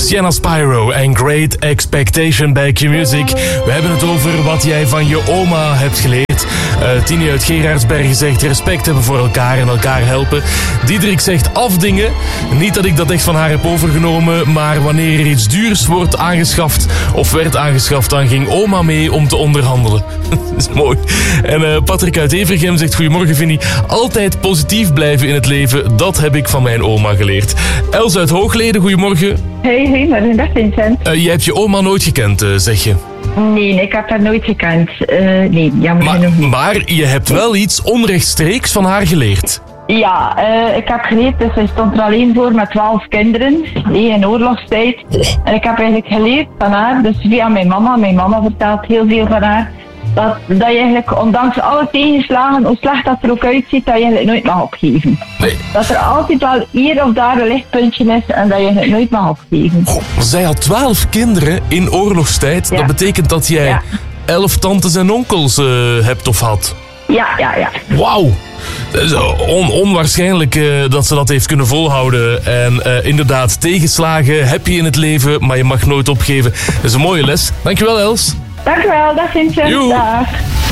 Sienna Spyro en Great Expectation bij Q-Music. We hebben het over wat jij van je oma hebt geleerd. Tini uit Gerardsbergen zegt respect hebben voor elkaar en elkaar helpen. Diederik zegt afdingen. Niet dat ik dat echt van haar heb overgenomen, maar wanneer er iets duurs wordt aangeschaft of werd aangeschaft, dan ging oma mee om te onderhandelen. Dat is mooi. En Patrick uit Evergem zegt goedemorgen Vinnie. Altijd positief blijven in het leven, dat heb ik van mijn oma geleerd. Els uit Hoogleden, goedemorgen. Hey, maar dag Vincent. Je hebt je oma nooit gekend, zeg je? Nee, ik heb haar nooit gekend. Nee, jammer genoeg niet. Maar je hebt wel iets onrechtstreeks van haar geleerd. Ja, ik heb geleerd, dus zij stond er alleen voor met 12 kinderen, in oorlogstijd. En ik heb eigenlijk geleerd van haar, dus via mijn mama vertelt heel veel van haar, dat je eigenlijk, ondanks alle tegenslagen, hoe slecht dat er ook uitziet, dat je eigenlijk nooit mag opgeven. Nee. Dat er altijd wel hier of daar een lichtpuntje is en dat je het nooit mag opgeven. Zij had 12 kinderen in oorlogstijd. Ja. Dat betekent dat jij 11 tantes en onkels hebt of had. Ja. Wauw. Het is onwaarschijnlijk dat ze dat heeft kunnen volhouden. En inderdaad, tegenslagen heb je in het leven, maar je mag nooit opgeven. Dat is een mooie les. Dankjewel, Els. Dankjewel, dag Vincent. Dag.